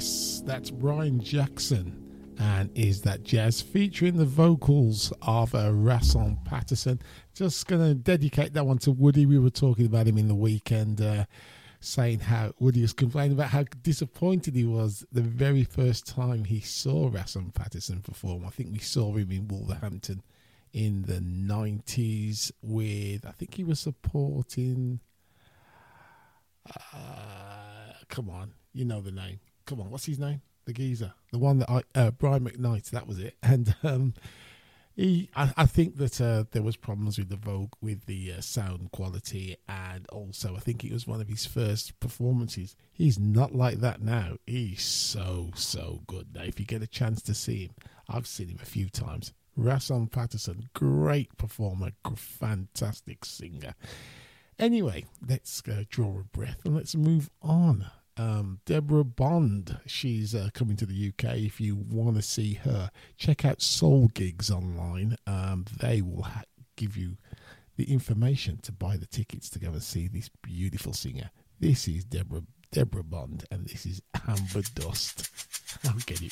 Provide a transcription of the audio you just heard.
Yes, that's Brian Jackson. And Is That Jazz, featuring the vocals of Rasson Patterson. Just going to dedicate that one to Woody. We were talking about him in the weekend, saying how Woody was complaining about how disappointed he was the very first time he saw Rasson Patterson perform. I think we saw him in Wolverhampton in the 90s with, I think he was supporting, come on, you know the name. Come on, what's his name? The geezer, the one that Brian McKnight, that was it. And I think that there was problems with the sound quality, and also I think it was one of his first performances. He's not like that now. He's so good now. If you get a chance to see him, I've seen him a few times. Rasson Patterson, great performer, fantastic singer. Anyway, let's draw a breath and let's move on. Deborah Bond, she's coming to the UK. If you want to see her, check out Soul Gigs online. They will give you the information to buy the tickets to go and see this beautiful singer. This is Deborah Bond, and this is Amber Dust. I'll get it